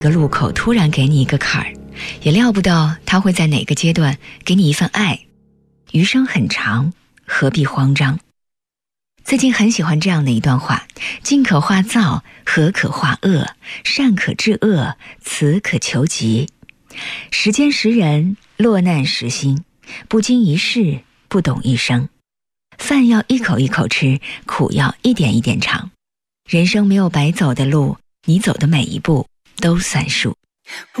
个路口突然给你一个坎儿，也料不到他会在哪个阶段给你一份爱。余生很长，何必慌张？最近很喜欢这样的一段话：静可化躁，和可化恶，善可治恶，辞可求吉。时间识人，落难识心，不经一事，不懂一生。饭要一口一口吃，苦要一点一点尝。人生没有白走的路，你走的每一步都算数。